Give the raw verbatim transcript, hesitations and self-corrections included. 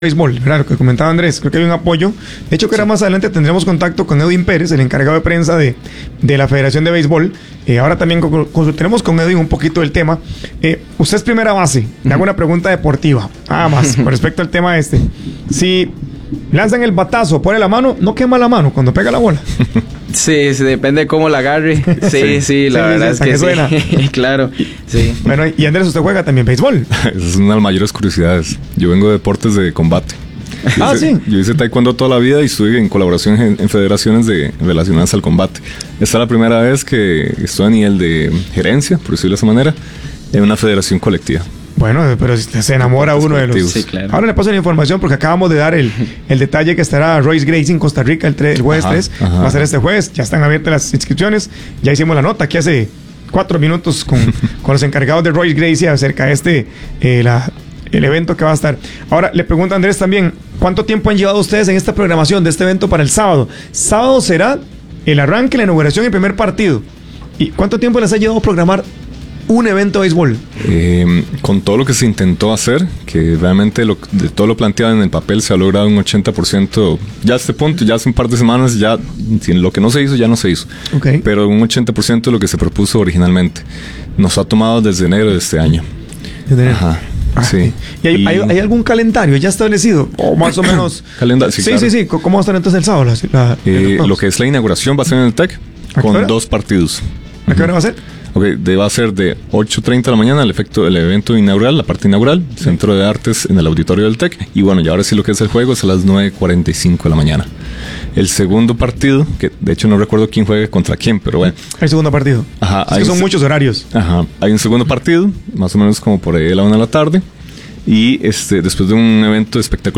béisbol, ¿verdad? Lo que comentaba Andrés, creo que hay un apoyo. De hecho, que ahora más adelante tendremos contacto con Edwin Pérez, el encargado de prensa de, de la Federación de Béisbol. Eh, ahora también consultaremos con Edwin un poquito del tema. Eh, usted es primera base. Le hago una pregunta deportiva, nada más, con respecto al tema este. Si lanzan el batazo, pone la mano, ¿no quema la mano cuando pega la bola? Sí, sí, depende de cómo la agarre. Sí, sí, sí, la sí, verdad sí, es que suena. sí. Claro, sí. Bueno, y Andrés, usted juega también béisbol. Esa es una de las mayores curiosidades. Yo vengo de deportes de combate. Yo Ah, hice, sí. Yo hice taekwondo toda la vida y estuve en colaboración en, en federaciones de, relacionadas al combate. Esta es la primera vez que estoy a nivel de gerencia, por decirlo de esa manera, en una federación colectiva. Bueno, pero se enamora uno de los... Sí, claro. Ahora le paso la información porque acabamos de dar el, el detalle que estará Royce Gracie en Costa Rica el, tre- el jueves Ajá, tres. ajá. Va a ser este jueves. Ya están abiertas las inscripciones. Ya hicimos la nota aquí hace cuatro minutos con, con los encargados de Royce Gracie acerca de este, eh, la, el evento que va a estar. Ahora, le pregunto a Andrés también, ¿cuánto tiempo han llevado ustedes en esta programación de este evento para el sábado? Sábado será el arranque, la inauguración y el primer partido. ¿Y cuánto tiempo les ha llevado programar un evento de béisbol? Eh, con todo lo que se intentó hacer, que realmente lo, de todo lo planteado en el papel se ha logrado un ochenta por ciento. Ya a este punto, ya hace un par de semanas, ya lo que no se hizo, ya no se hizo. Okay. Pero un ochenta por ciento de lo que se propuso originalmente. Nos ha tomado desde enero de este año. Desde enero. Ajá. Ah, Sí. ¿Y hay, Y- hay, hay algún calendario ya establecido? O más o menos... Calendario, sí, sí, claro. sí, sí. ¿Cómo va a estar entonces el sábado? La, la- Eh, los lo que es la inauguración va a ser en el TEC ¿A qué hora? con dos partidos. ¿A qué hora va a ser? Ok, de, va a ser de ocho treinta de la mañana el efecto del evento inaugural, la parte inaugural, Centro de Artes en el auditorio del TEC. Y bueno, y ahora sí lo que es el juego es a las nueve cuarenta y cinco de la mañana. El segundo partido, que de hecho no recuerdo quién juegue contra quién, pero bueno. El segundo partido. Ajá, Es que hay son un- muchos horarios. Ajá, hay un segundo partido, más o menos como por ahí a la una de la tarde. Y este, después de un evento espectacular.